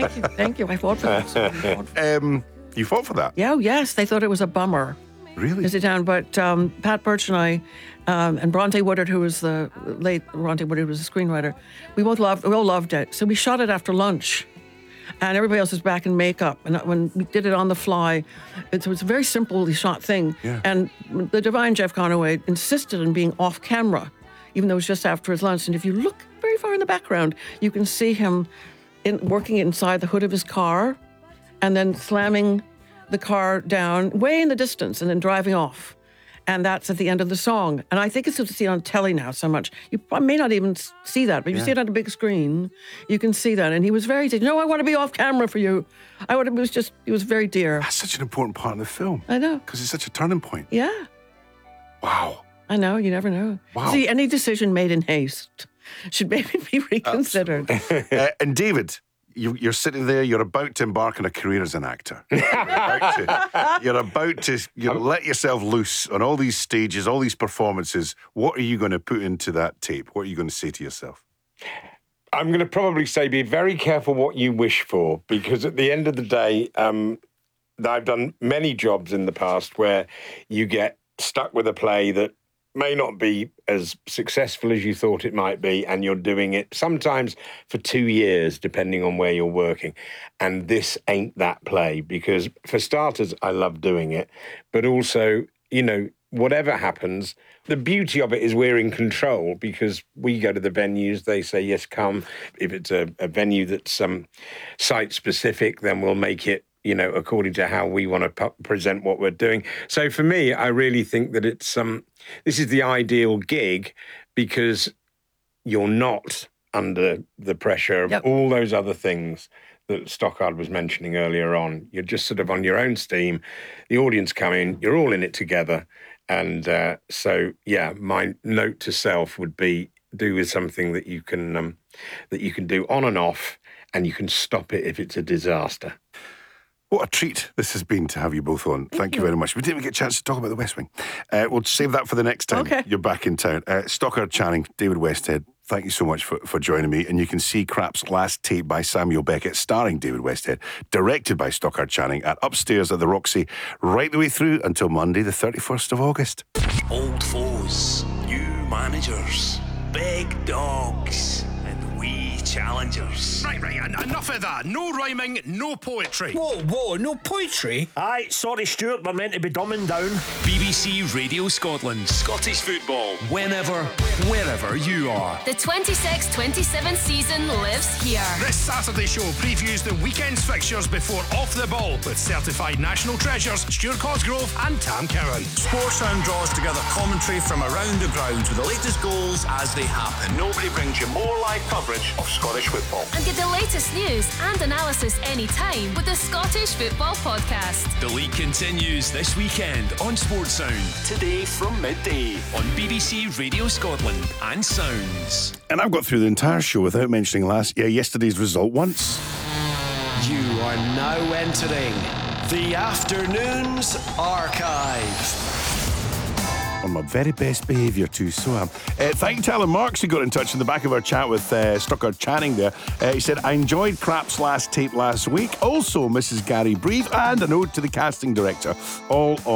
Thank you. I fought for that. You fought for that? Yeah, oh, yes. They thought it was a bummer. Really? To sit down, but Pat Birch and I, and Bronte Woodard, who was the late Bronte Woodard, was a screenwriter. We all loved it. So we shot it after lunch, and everybody else was back in makeup. And when we did it on the fly, it was a very simply shot thing. Yeah. And the divine Jeff Conaway insisted on being off camera, even though it was just after his lunch. And if you look very far in the background, you can see him working inside the hood of his car, and then slamming the car down way in the distance and then driving off. And that's at the end of the song. And I think it's good to see it on telly now so much. You may not even see that, but if you see it on a big screen, you can see that. And he was very, no, I want to be off camera for you. He was very dear. That's such an important part of the film. I know. Because it's such a turning point. Yeah. Wow. I know, you never know. Wow. See, any decision made in haste should maybe be reconsidered. And David, you're sitting there, you're about to embark on a career as an actor. You're about to let yourself loose on all these stages, all these performances. What are you going to put into that tape? What are you going to say to yourself? I'm going to probably say be very careful what you wish for, because at the end of the day, I've done many jobs in the past where you get stuck with a play that may not be as successful as you thought it might be, and you're doing it sometimes for 2 years, depending on where you're working. And this ain't that play, because for starters, I love doing it, but also, whatever happens, the beauty of it is we're in control, because we go to the venues, they say, yes, come. If it's a venue that's site-specific, then we'll make it, according to how we want to present what we're doing. So for me, I really think that it's this is the ideal gig, because you're not under the pressure of all those other things that Stockard was mentioning earlier on. You're just sort of on your own steam. The audience come in, you're all in it together. And my note to self would be do with something that you can do on and off, and you can stop it if it's a disaster. What a treat this has been to have you both on. Thank you very much. We didn't even get a chance to talk about the West Wing. We'll save that for the next time you're back in town. Stockard Channing, David Westhead, thank you so much for joining me. And you can see Krapp's last tape by Samuel Beckett, starring David Westhead, directed by Stockard Channing, at Upstairs at the Roxy, right the way through until Monday, the 31st of August. Old foes, new managers, big dogs, and wee challengers. Right, enough of that. No rhyming, no poetry. Whoa, no poetry? Aye, sorry Stuart, we're meant to be dumbing down. BBC Radio Scotland. Scottish football. Whenever, wherever you are. The 26-27 season lives here. This Saturday show previews the weekend's fixtures before Off the Ball with certified national treasures Stuart Cosgrove and Tam Cowan. Sportsound draws together commentary from around the grounds with the latest goals as they happen. Nobody brings you more live coverage of Scottish football. And get the latest news and analysis anytime with the Scottish Football Podcast. The league continues this weekend on Sportsound. Today from midday on BBC Radio Scotland and Sounds. And I've got through the entire show without mentioning yesterday's result once. You are now entering the Afternoons Archive. On my very best behaviour too, so am. Thank you to Alan Marks, who got in touch in the back of our chat with Stockard Channing there. He said, I enjoyed Krapp's last tape last week. Also, Mrs. Gary Breathe, and a note to the casting director. All on